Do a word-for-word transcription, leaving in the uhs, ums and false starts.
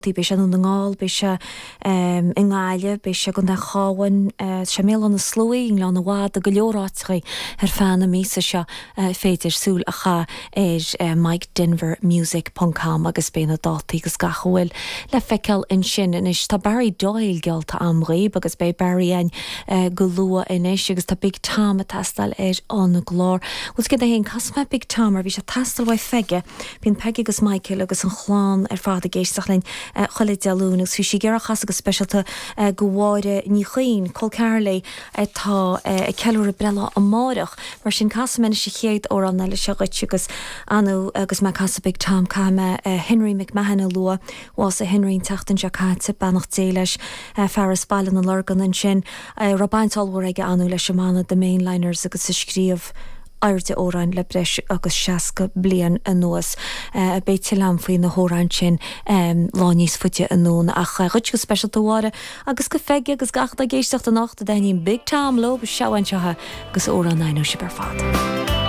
Tí be se an ngáil be se in gáile be se gon cháhain se mé an na slóí le na bhád a go leoráitchaí ar fanna mísa se féidir súl a cha ar mike denver music dot com agus béna dátaí agus gachhfuil le feiceil in sin inis tá Barry Doyle gealta amraí agus bé Barry ein go lua inis agus tá Big Tom a tastal ar an na glár. Us go hén casma Big Tom ar bhí se tastal bhaid feige bín Peggy agus Michael agus an chláán ar fád a géisteachlinn cholle dealún agus fi si ggéar chas agus specialta go bháire ní chuoin col Carley tá ceúir a brela a márach mar sin casamena si chéad ó an eile se goit agus anú agus me casa Big Tom caime Henry McMahon a lua was a Henry tatan Jackate bannach déiles ferris bailin an lorgan an sin Robbaintáilhór aige anú leis semana de mainliners agus sa scríomh airte óráin le breis agus seaca blian a nuas a beit tilam faoin na hóráin sin láníos fute a nún a chuid go specialtáhre agus go feige agus gachta géisteach a nachta daoine Big Tom lo be sehaintsethe agus órán nainú si bar fad.